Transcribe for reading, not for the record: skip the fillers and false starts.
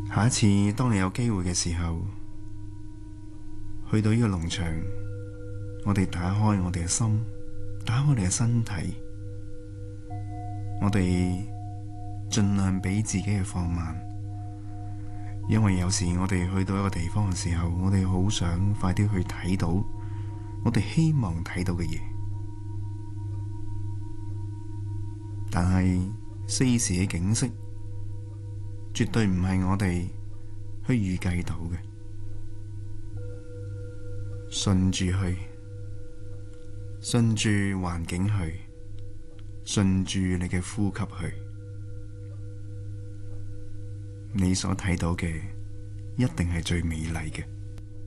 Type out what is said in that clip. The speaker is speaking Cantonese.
下一次當你有機會嘅時候，去到呢個農場，我哋打開我哋嘅心，打開我哋嘅身體，我哋盡量俾自己嘅放慢，因為有時我哋去到一個地方嘅時候，我哋好想快啲去睇到我哋希望睇到嘅嘢，但係世事嘅景色絕對唔係我哋去預計到嘅。順住去，順住環境去，順住你嘅呼吸去，你所睇到嘅一定係最美麗嘅。